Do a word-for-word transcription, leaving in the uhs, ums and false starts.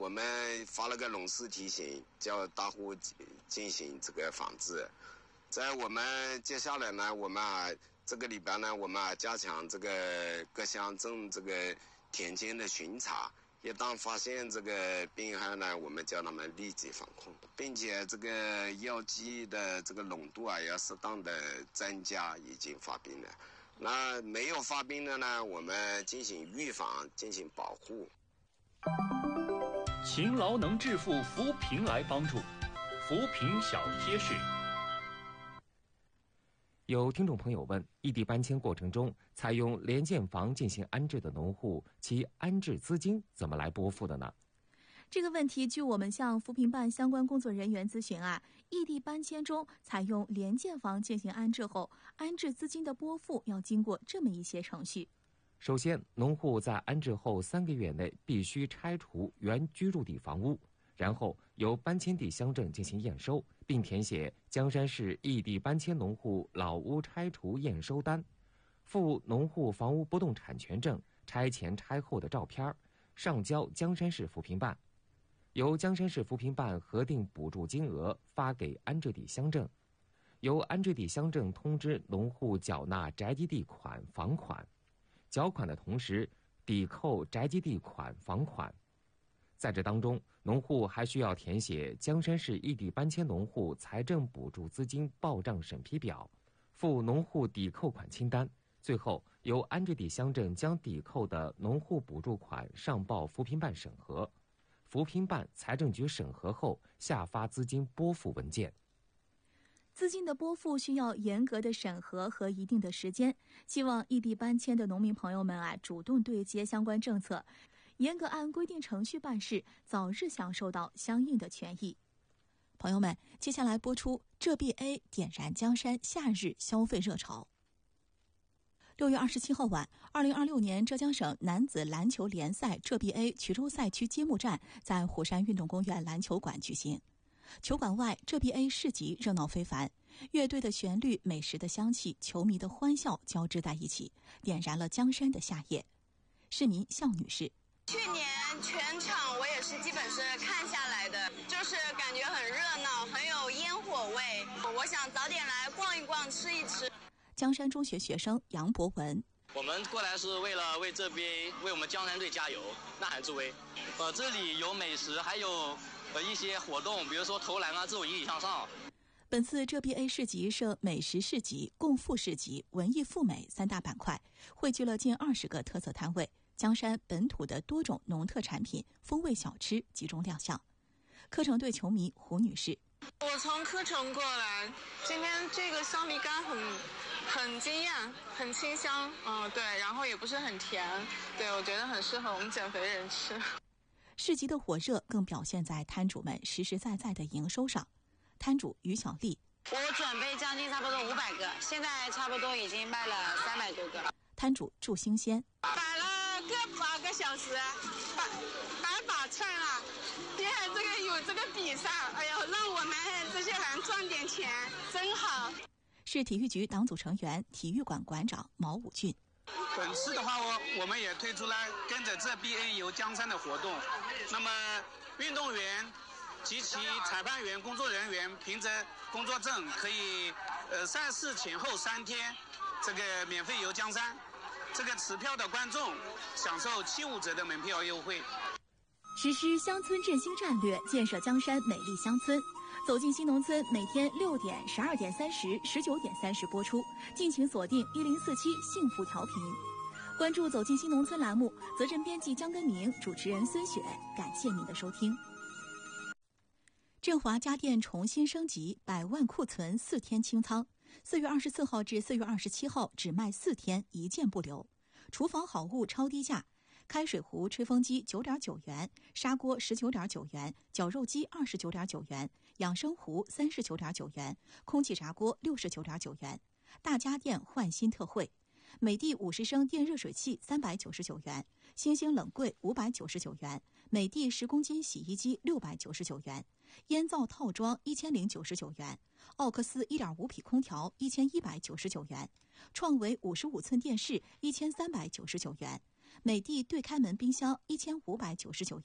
我们发了个农事提醒，叫大户进行这个防治。在我们接下来呢，我们啊这个礼拜呢，我们啊加强这个各乡镇这个田间的巡查。一旦发现这个病害呢，我们叫他们立即防控，并且这个药剂的这个浓度啊要适当的增加已经发病的。那没有发病的呢，我们进行预防，进行保护。 勤劳能致富，扶贫来帮助，扶贫小贴士。 有听众朋友问，异地搬迁过程中采用联建房进行安置的农户，其安置资金怎么来拨付的呢？ 这个问题，据我们向扶贫办相关工作人员咨询啊，异地搬迁中采用联建房进行安置后，安置资金的拨付要经过这么一些程序。 首先，农户在安置后三个月内必须拆除原居住地房屋，然后由搬迁地乡镇进行验收，并填写江山市异地搬迁农户老屋拆除验收单，附农户房屋不动产权证、拆前拆后的照片，上交江山市扶贫办，由江山市扶贫办核定补助金额发给安置地乡镇，由安置地乡镇通知农户缴纳宅基地款房款，缴款的同时抵扣宅基地款房款。在这当中，农户还需要填写江山市异地搬迁农户财政补助资金报账审批表，附农户抵扣款清单，最后由安置地乡镇将抵扣的农户补助款上报扶贫办审核，扶贫办财政局审核后下发资金拨付文件。 资金的拨付需要严格的审核和一定的时间，希望异地搬迁的农民朋友们啊，主动对接相关政策，严格按规定程序办事，早日享受到相应的权益。朋友们，接下来播出浙 B A 点燃江山夏日消费热潮。六月二十七号晚，二零二六年浙江省男子篮球联赛浙 B A 衢州赛区揭幕战在虎山运动公园篮球馆举行。球馆外，浙 B A 市集热闹非凡，乐队的旋律、美食的香气、球迷的欢笑交织在一起，点燃了江山的夏夜。市民向女士： 去年全场我也是基本是看下来的，就是感觉很热闹，很有烟火味。我想早点来逛一逛，吃一吃。 江山中学学生杨博文： 我们过来是为了为这边为我们江山队加油，呐喊助威。呃，这里有美食，还有呃一些活动，比如说投篮啊，这种引体向上。 本次浙 B A 市集设美食市集、共富市集、文艺赴美三大板块，汇聚了近二十个特色摊位，江山本土的多种农特产品、风味小吃集中亮相。科城队球迷胡女士： 我从科城过来，今天这个香梨干很很惊艳，很清香，嗯，对，然后也不是很甜，对，我觉得很适合我们减肥人吃。 市集的火热更表现在摊主们实实在在的营收上。摊主于小丽： 我准备将近差不多五百个，现在差不多已经卖了三百多个。 摊主祝新鲜： 摆了个八个小时，摆摆把串了，现在这个有这个比赛，哎呦，让我们这些人赚点钱，真好。 市体育局党组成员、体育馆馆长毛武俊： 本次的话，我我们也推出了跟着这 B A 游江山的活动。那么运动员及其裁判员、工作人员凭着工作证可以呃赛事前后三天这个免费游江山。这个持票的观众享受七五折的门票优惠。 实施乡村振兴战略，建设江山美丽乡村。走进新农村，每天六点、十二点三十、十九点三十播出，敬请锁定一零四七幸福调频。关注走进新农村栏目，责任编辑张根明，主持人孙雪，感谢您的收听。振华家电重新升级，百万库存四天清仓。四月二十四号至四月二十七号只卖四天，一件不留。厨房好物超低价，开水壶、吹风机九点九元，砂锅十九点九元，绞肉机二十九点九元，养生壶三十九点九元，空气炸锅六十九点九元。大家电换新特惠，美的五十升电热水器三百九十九元，星星冷柜五百九十九元，美的十公斤洗衣机六百九十九元，烟灶套装一千零九十九元，奥克斯一点五匹空调一千一百九十九元，创维五十五寸电视一千三百九十九元，美的对开门冰箱一千五百九十九